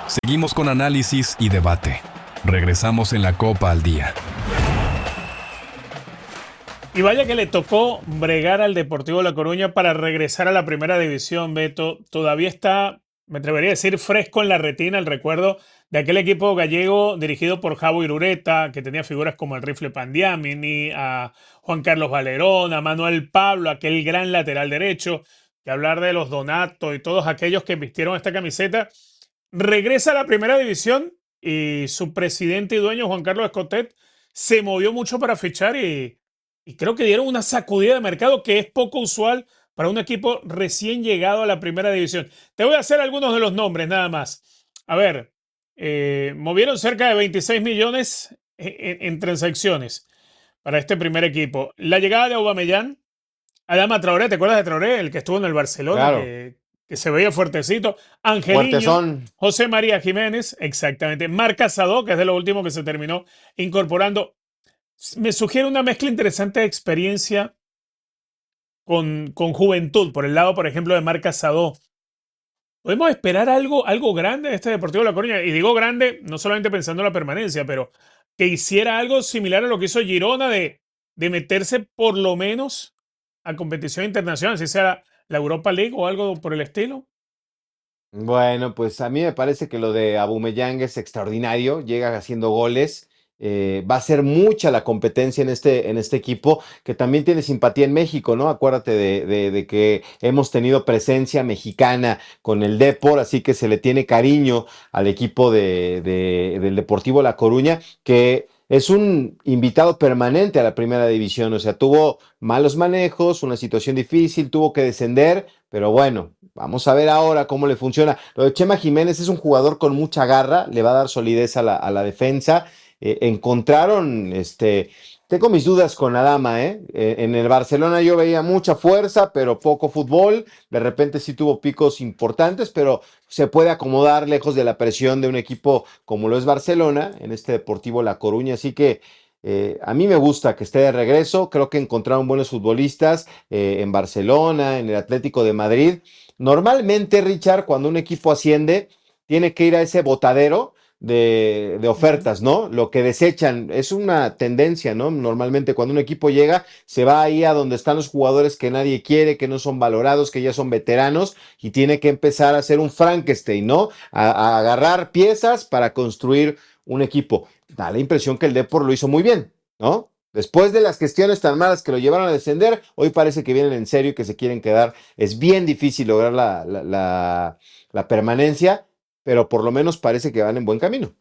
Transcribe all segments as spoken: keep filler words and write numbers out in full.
Seguimos con análisis y debate. Regresamos en la Copa al Día. Y vaya que le tocó bregar al Deportivo La Coruña para regresar a la primera división, Beto. Todavía está, me atrevería a decir, fresco en la retina el recuerdo de aquel equipo gallego dirigido por Javo Irureta, que tenía figuras como el Rifle Pandiamini, a Juan Carlos Valerón, a Manuel Pablo, aquel gran lateral derecho, que hablar de los Donato y todos aquellos que vistieron esta camiseta. Regresa a la primera división y su presidente y dueño, Juan Carlos Escotet, se movió mucho para fichar y y creo que dieron una sacudida de mercado que es poco usual para un equipo recién llegado a la primera división. Te voy a hacer algunos de los nombres nada más. A ver, eh, movieron cerca de veintiséis millones en, en transacciones para este primer equipo. La llegada de Aubameyang, Adama Traoré, ¿te acuerdas de Traoré? El que estuvo en el Barcelona, Claro, que, que se veía fuertecito. Angeliño, fuertezón. José María Jiménez, exactamente. Marc Casado, que es de lo último que se terminó incorporando. Me sugiere una mezcla interesante de experiencia con, con juventud, por el lado, por ejemplo, de Marc Casado. ¿Podemos esperar algo, algo grande de este Deportivo de La Coruña? Y digo grande, no solamente pensando en la permanencia, pero que hiciera algo similar a lo que hizo Girona de, de meterse por lo menos a competición internacional, si sea la Europa League o algo por el estilo. Bueno, pues a mí me parece que lo de Aubameyang es extraordinario, llega haciendo goles, eh, va a ser mucha la competencia en este, en este equipo, que también tiene simpatía en México, ¿no? Acuérdate de, de- de que hemos tenido presencia mexicana con el Depor, así que se le tiene cariño al equipo de, de- del Deportivo La Coruña, que es un invitado permanente a la primera división, o sea, tuvo malos manejos, una situación difícil, tuvo que descender, pero bueno. Vamos a ver ahora cómo le funciona. Lo de Chema Jiménez es un jugador con mucha garra, le va a dar solidez a la, a la defensa. Eh, encontraron, este, tengo mis dudas con Adama, ¿eh? Eh, En el Barcelona yo veía mucha fuerza, pero poco fútbol. De repente sí tuvo picos importantes, pero se puede acomodar lejos de la presión de un equipo como lo es Barcelona, en este Deportivo La Coruña. Así que eh, a mí me gusta que esté de regreso. Creo que encontraron buenos futbolistas eh, en Barcelona, en el Atlético de Madrid. Normalmente, Richard, cuando un equipo asciende, tiene que ir a ese botadero de, de Ujú. ofertas, ¿no? Lo que desechan es una tendencia, ¿no? Normalmente cuando un equipo llega, se va ahí a donde están los jugadores que nadie quiere, que no son valorados, que ya son veteranos, y tiene que empezar a hacer un Frankenstein, ¿no? A, a agarrar piezas para construir un equipo. Da la impresión que el Depor lo hizo muy bien, ¿no? Después de las gestiones tan malas que lo llevaron a descender, hoy parece que vienen en serio y que se quieren quedar. Es bien difícil lograr la, la, la, la permanencia, pero por lo menos parece que van en buen camino.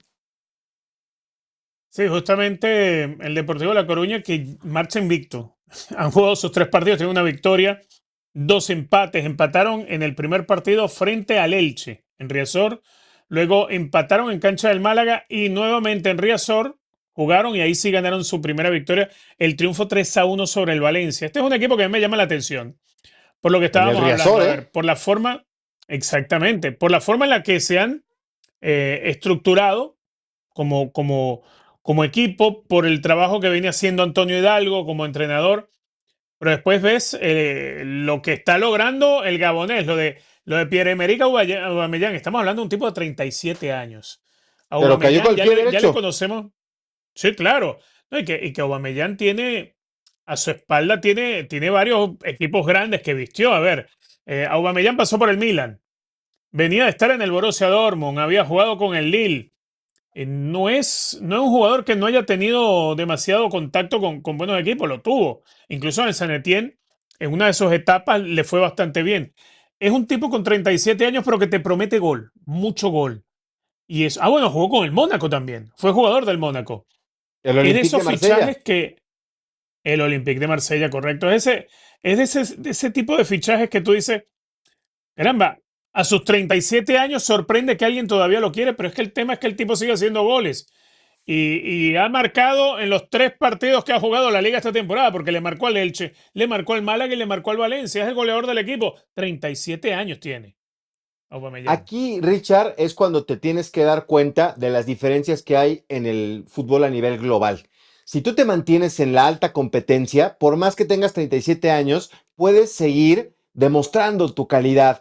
Sí, justamente el Deportivo de La Coruña que marcha invicto. Han jugado sus tres partidos, tienen una victoria, dos empates. Empataron en el primer partido frente al Elche, en Riazor. Luego empataron en cancha del Málaga y nuevamente en Riazor jugaron y ahí sí ganaron su primera victoria. El triunfo tres a uno sobre el Valencia. Este es un equipo que a mí me llama la atención, por lo que En el estábamos hablando. Riazor, A ¿eh? ver, por la forma, exactamente, por la forma en la que se han eh, estructurado como, como, como equipo, por el trabajo que viene haciendo Antonio Hidalgo como entrenador, pero después ves eh, lo que está logrando el gabonés, lo de, lo de Pierre-Emerick Aubameyang. Estamos hablando de un tipo de treinta y siete años. A Pero cayó con Aubameyang el ya pie le, ya le derecho. conocemos. Sí, claro. No, y, que, y que Aubameyang tiene, a su espalda tiene, tiene varios equipos grandes que vistió. A ver, eh, Aubameyang pasó por el Milan, venía de estar en el Borussia Dortmund, había jugado con el Lille. Eh, no es, no es un jugador que no haya tenido demasiado contacto con, con buenos equipos, lo tuvo. Incluso en San Etienne, en una de sus etapas, le fue bastante bien. Es un tipo con treinta y siete años, pero que te promete gol, mucho gol. Y es, ah, bueno, jugó con el Mónaco también, fue jugador del Mónaco. El Es de Olympique de esos Marsella. fichajes que el Olympique de Marsella, correcto, es, ese, es de, ese, de ese tipo de fichajes que tú dices, caramba, a sus treinta y siete años sorprende que alguien todavía lo quiere, pero es que el tema es que el tipo sigue haciendo goles. Y, y ha marcado en los tres partidos que ha jugado la liga esta temporada, porque le marcó al Elche, le marcó al Málaga y le marcó al Valencia. Es el goleador del equipo. treinta y siete años tiene Aubameyang. Aquí, Richard, es cuando te tienes que dar cuenta de las diferencias que hay en el fútbol a nivel global. Si tú te mantienes en la alta competencia, por más que tengas treinta y siete años, puedes seguir demostrando tu calidad.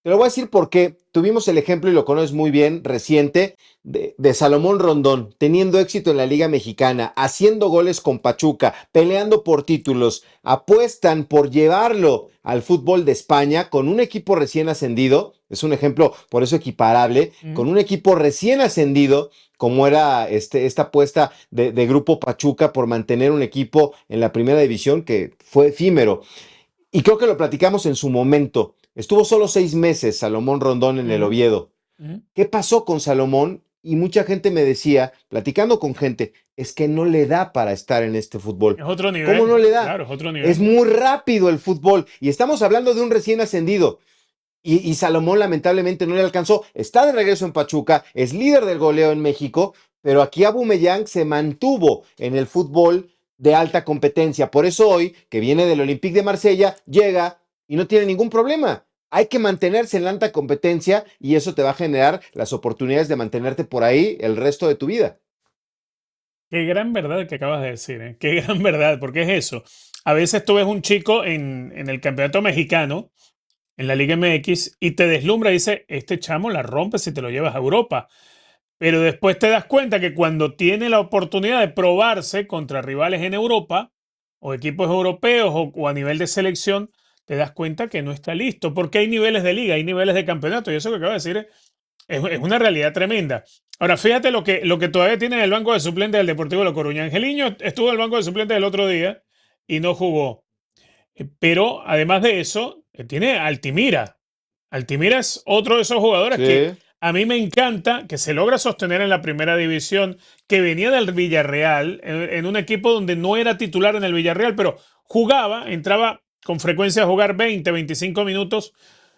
Te lo voy a decir porque tuvimos el ejemplo, y lo conoces muy bien, reciente, de, de Salomón Rondón, teniendo éxito en la Liga Mexicana, haciendo goles con Pachuca, peleando por títulos, apuestan por llevarlo al fútbol de España con un equipo recién ascendido, es un ejemplo por eso equiparable, con Mm. un equipo recién ascendido, como era este, esta apuesta de, de Grupo Pachuca por mantener un equipo en la primera división que fue efímero. Y creo que lo platicamos en su momento. Estuvo solo seis meses Salomón Rondón en el Ujú, Oviedo. ujú. ¿Qué pasó con Salomón? Y mucha gente me decía, platicando con gente, es que no le da para estar en este fútbol. Es otro ¿Cómo no nivel, le da? claro, es otro Es nivel. muy rápido el fútbol. Y estamos hablando de un recién ascendido. Y, y Salomón lamentablemente no le alcanzó. Está de regreso en Pachuca, es líder del goleo en México, pero aquí Aubameyang se mantuvo en el fútbol de alta competencia. Por eso hoy, que viene del Olympique de Marsella, llega y no tiene ningún problema. Hay que mantenerse en la alta competencia y eso te va a generar las oportunidades de mantenerte por ahí el resto de tu vida. Qué gran verdad que acabas de decir, ¿eh? Qué gran verdad, porque es eso. A veces tú ves un chico en, en el campeonato mexicano, en la Liga M X, y te deslumbra y dice, este chamo la rompe si te lo llevas a Europa. Pero después te das cuenta que cuando tiene la oportunidad de probarse contra rivales en Europa, o equipos europeos, o, o a nivel de selección, te das cuenta que no está listo, porque hay niveles de liga, hay niveles de campeonato, y eso que acabo de decir es, es una realidad tremenda. Ahora, fíjate lo que, lo que todavía tiene en el banco de suplentes del Deportivo de La Coruña. Angeliño estuvo en el banco de suplentes el otro día y no jugó. Eh, Pero además de eso, eh, tiene a Altimira. Altimira es otro de esos jugadores que Sí, a mí me encanta, que se logra sostener en la primera división, que venía del Villarreal, en, en un equipo donde no era titular en el Villarreal, pero jugaba, entraba con frecuencia a jugar veinte, veinticinco minutos.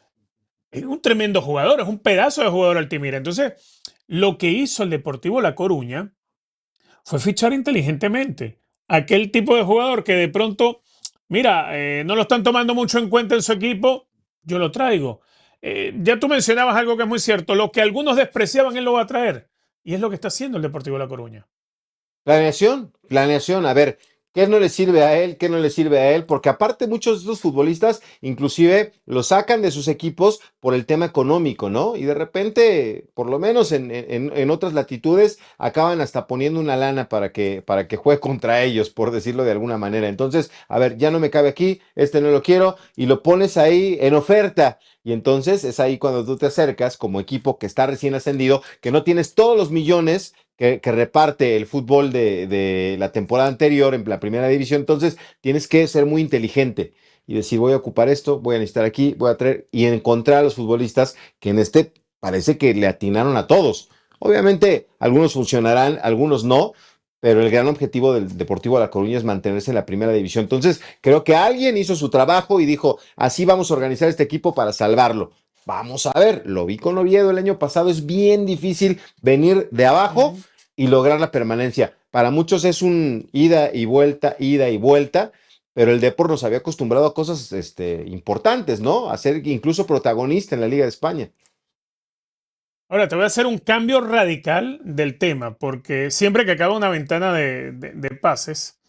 Es un tremendo jugador, es un pedazo de jugador Altimira. Entonces, lo que hizo el Deportivo La Coruña fue fichar inteligentemente. Aquel tipo de jugador que de pronto, mira, eh, no lo están tomando mucho en cuenta en su equipo, yo lo traigo. Eh, ya tú mencionabas algo que es muy cierto, lo que algunos despreciaban, él lo va a traer. Y es lo que está haciendo el Deportivo La Coruña. planeación, planeación. A ver, ¿qué no le sirve a él? ¿Qué no le sirve a él? Porque aparte muchos de estos futbolistas inclusive lo sacan de sus equipos por el tema económico, ¿no? Y de repente, por lo menos en, en- en otras latitudes, acaban hasta poniendo una lana para que, para que juegue contra ellos, por decirlo de alguna manera. Entonces, a ver, ya no me cabe aquí, este no lo quiero, y lo pones ahí en oferta. Y entonces es ahí cuando tú te acercas como equipo que está recién ascendido, que no tienes todos los millones que, que reparte el fútbol de, de la temporada anterior en la primera división. Entonces tienes que ser muy inteligente y decir, voy a ocupar esto, voy a necesitar aquí, voy a traer y encontrar a los futbolistas que en este parece que le atinaron a todos. Obviamente, algunos funcionarán, algunos no, pero el gran objetivo del Deportivo La Coruña es mantenerse en la primera división. Entonces, creo que alguien hizo su trabajo y dijo, así vamos a organizar este equipo para salvarlo. Vamos a ver, lo vi con Oviedo el año pasado, es bien difícil venir de abajo Ujú. y lograr la permanencia. Para muchos es un ida y vuelta, ida y vuelta, pero el Depor nos había acostumbrado a cosas este, importantes, ¿no? A ser incluso protagonista en la Liga de España. Ahora te voy a hacer un cambio radical del tema, porque siempre que acaba una ventana de, de- de pases,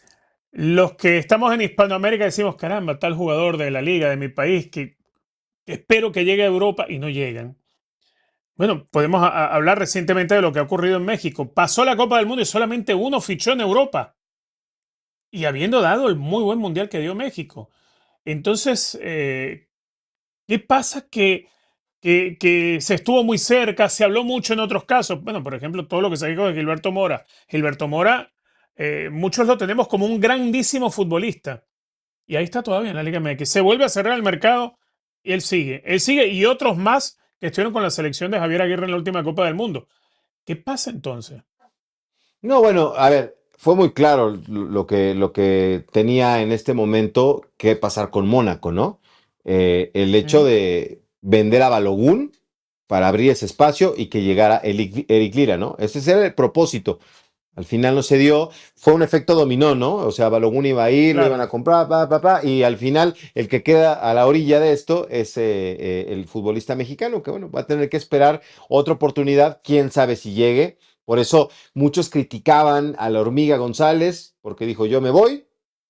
los que estamos en Hispanoamérica decimos, caramba, tal jugador de la liga de mi país que espero que llegue a Europa y no llegan. Bueno, podemos a- a hablar recientemente de lo que ha ocurrido en México. Pasó la Copa del Mundo y solamente uno fichó en Europa, y habiendo dado el muy buen mundial que dio México. Entonces, eh, ¿qué pasa? Que, que, que se estuvo muy cerca, se habló mucho en otros casos. Bueno, por ejemplo, todo lo que se dijo de Gilberto Mora. Gilberto Mora, eh, muchos lo tenemos como un grandísimo futbolista. Y ahí está todavía en la Liga M X. Se vuelve a cerrar el mercado y él sigue. Él sigue y otros más que estuvieron con la selección de Javier Aguirre en la última Copa del Mundo. ¿Qué pasa entonces? No, bueno, a ver, fue muy claro lo que, lo que tenía en este momento que pasar con Mónaco, ¿no? Eh, el hecho Mm. de vender a Balogun para abrir ese espacio y que llegara Eric, Eric Lira, ¿no? Ese era el propósito. Al final no se dio, fue un efecto dominó, ¿no? O sea, Balogun iba a ir, lo iban Claro. a comprar, pa, pa, pa, y al final el que queda a la orilla de esto es eh, eh, el futbolista mexicano, que bueno, va a tener que esperar otra oportunidad, quién sabe si llegue. Por eso muchos criticaban a la hormiga González, porque dijo yo me voy,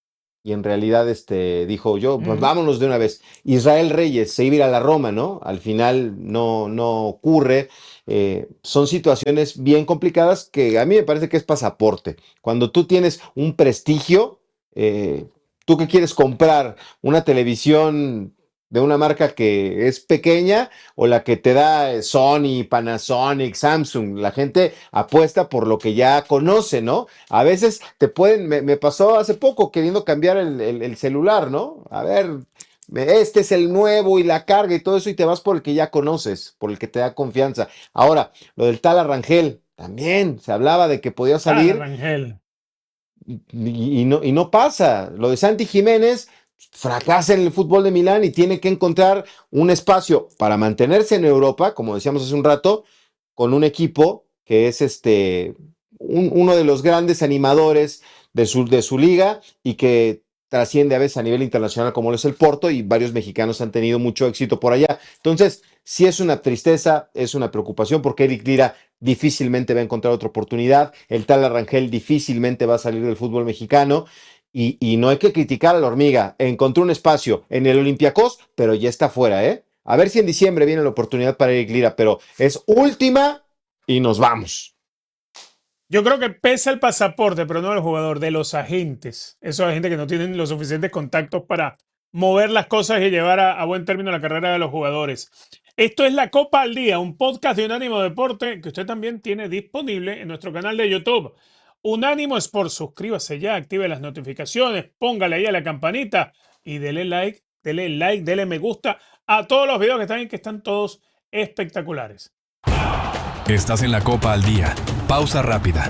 y en realidad este, dijo yo, pues Mm. vámonos de una vez. Israel Reyes se iba a ir a la Roma, ¿no? Al final no, no ocurre. Eh, son situaciones bien complicadas que a mí me parece que es pasaporte. Cuando tú tienes un prestigio, eh, tú que quieres comprar una televisión de una marca que es pequeña o la que te da Sony, Panasonic, Samsung, la gente apuesta por lo que ya conoce, ¿no? A veces te pueden, me, me pasó hace poco queriendo cambiar el, el, el celular, ¿no? A ver, este es el nuevo y la carga y todo eso y te vas por el que ya conoces, por el que te da confianza. Ahora, lo del tal Arrangel, también se hablaba de que podía Ah, salir Rangel. y, y no, y no pasa. Lo de Santi Jiménez fracasa en el fútbol de Milán y tiene que encontrar un espacio para mantenerse en Europa, como decíamos hace un rato, con un equipo que es este un- uno de los grandes animadores de su, de su liga y que trasciende a veces a nivel internacional como lo es el Porto y varios mexicanos han tenido mucho éxito por allá. Entonces, sí es una tristeza, es una preocupación porque Eric Lira difícilmente va a encontrar otra oportunidad, el tal Arrangel difícilmente va a salir del fútbol mexicano y, y no hay que criticar a la hormiga, encontró un espacio en el Olympiacos, pero ya está fuera, ¿eh? A ver si en diciembre viene la oportunidad para Eric Lira, pero es última y nos vamos. Yo creo que pesa el pasaporte, pero no del jugador, de los agentes. Esos agentes que no tienen los suficientes contactos para mover las cosas y llevar a, a buen término la carrera de los jugadores. Esto es La Copa al Día, un podcast de Unánimo Deporte que usted también tiene disponible en nuestro canal de YouTube. Unánimo Sports, suscríbase ya, active las notificaciones, póngale ahí a la campanita y dele like, dele like, dele me gusta a todos los videos que están ahí, que están todos espectaculares. Estás en la Copa al Día. Pausa rápida.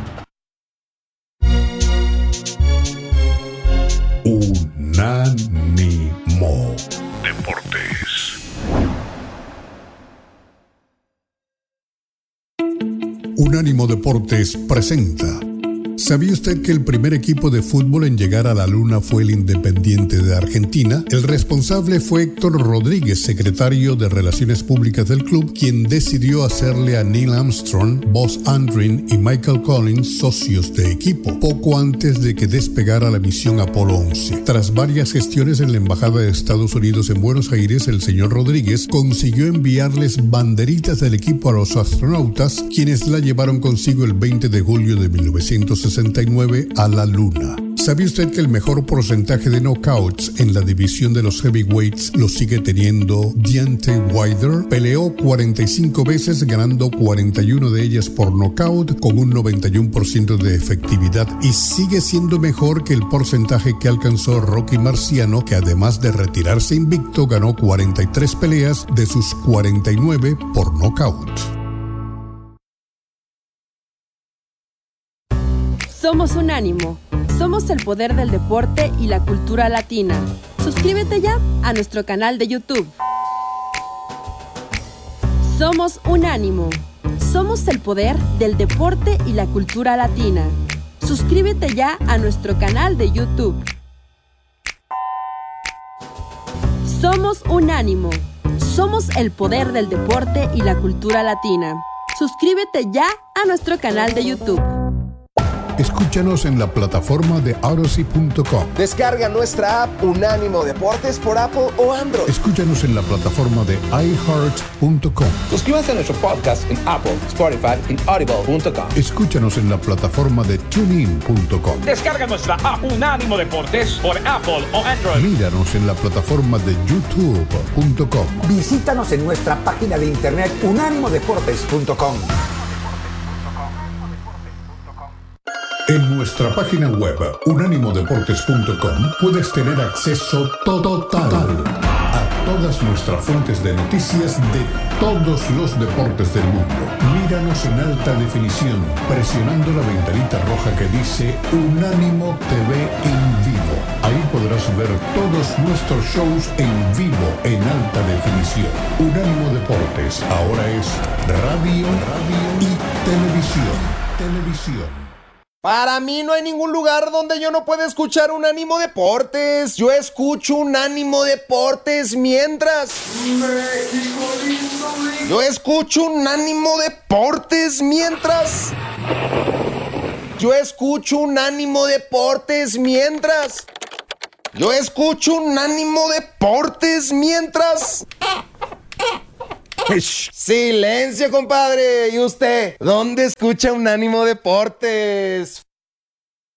Unánimo Deportes. Unánimo Deportes presenta. ¿Sabía usted que el primer equipo de fútbol en llegar a la Luna fue el Independiente de Argentina? El responsable fue Héctor Rodríguez, secretario de Relaciones Públicas del club, quien decidió hacerle a Neil Armstrong, Buzz Aldrin y Michael Collins socios de equipo, poco antes de que despegara la misión Apolo once. Tras varias gestiones en la Embajada de Estados Unidos en Buenos Aires, el señor Rodríguez consiguió enviarles banderitas del equipo a los astronautas, quienes la llevaron consigo el veinte de julio de mil novecientos sesenta y nueve a la Luna. ¿Sabía usted que el mejor porcentaje de knockouts en la división de los heavyweights lo sigue teniendo Deontay Wilder? Peleó cuarenta y cinco veces, ganando cuarenta y una de ellas por knockout con un noventa y uno por ciento de efectividad, y sigue siendo mejor que el porcentaje que alcanzó Rocky Marciano, que además de retirarse invicto ganó cuarenta y tres peleas de sus cuarenta y nueve por knockout. Somos Unánimo. Somos el poder del deporte y la cultura latina. Suscríbete ya a nuestro canal de YouTube. Somos Unánimo. Somos el poder del deporte y la cultura latina. Suscríbete ya a nuestro canal de YouTube. Somos Unánimo. Somos el poder del deporte y la cultura latina. Suscríbete ya a nuestro canal de YouTube. Escúchanos en la plataforma de Odyssey punto com. Descarga nuestra app Unánimo Deportes por Apple o Android. Escúchanos en la plataforma de i heart punto com. Suscríbase a nuestro podcast en Apple, Spotify y Audible punto com. Escúchanos en la plataforma de tunein punto com. Descarga nuestra app Unánimo Deportes por Apple o Android. Míranos en la plataforma de youtube punto com. Visítanos en nuestra página de internet unánimo deportes punto com. En nuestra página web unánimo deportes punto com puedes tener acceso total a todas nuestras fuentes de noticias de todos los deportes del mundo. Míranos en alta definición presionando la ventanita roja que dice Unánimo T V en vivo. Ahí podrás ver todos nuestros shows en vivo en alta definición. Unánimo Deportes ahora es radio, radio y televisión. Televisión. Para mí no hay ningún lugar donde yo no pueda escuchar Unánimo Deportes. Yo escucho Unánimo Deportes mientras... Yo escucho Unánimo Deportes mientras... Yo escucho Unánimo Deportes mientras... Yo escucho Unánimo Deportes mientras... Silencio, compadre. ¿Y usted? ¿Dónde escucha Unánimo Deportes?